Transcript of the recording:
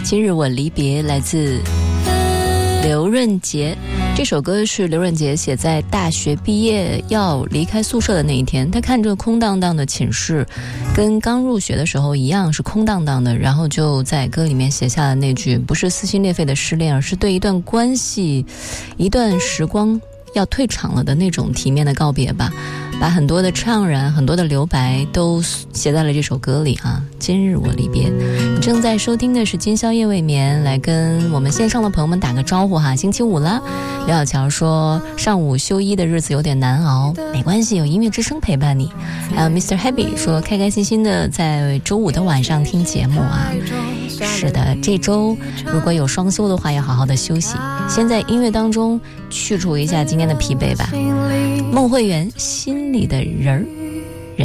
今日我离别来自刘润杰，这首歌是刘润杰写在大学毕业要离开宿舍的那一天，他看着空荡荡的寝室，跟刚入学的时候一样是空荡荡的，然后就在歌里面写下了那句不是撕心裂肺的失恋，而是对一段关系一段时光要退场了的那种体面的告别吧，把很多的怅然很多的留白都写在了这首歌里啊。今日我离别，你正在收听的是今宵夜未眠，来跟我们线上的朋友们打个招呼哈。星期五了，刘小乔说上午休一的日子有点难熬，没关系，有音乐之声陪伴你。还有 Mr. Happy 说开开心心的在周五的晚上听节目啊。是的，这周如果有双休的话要好好的休息，先在音乐当中去除一下今天的疲惫吧。孟慧圆心里的人儿。